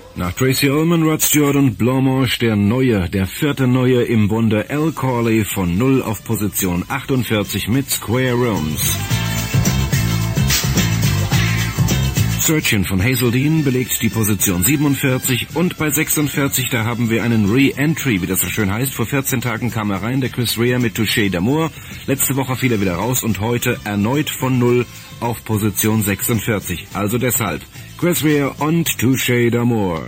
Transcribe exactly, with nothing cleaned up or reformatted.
Nach Tracy Ullman, Rod Stewart und Blanche der Neue, der vierte Neue im Bunde, Al Corley von null auf Position achtundvierzig mit Square Rooms. Searchin' von Hazel Dean belegt die Position siebenundvierzig und bei sechsundvierzig, da haben wir einen Re-Entry, wie das so schön heißt. Vor vierzehn Tagen kam er rein, der Chris Rea mit Touché d'Amour. Letzte Woche fiel er wieder raus und heute erneut von null auf Position sechsundvierzig. Also deshalb Chris Rea und Touché d'Amour.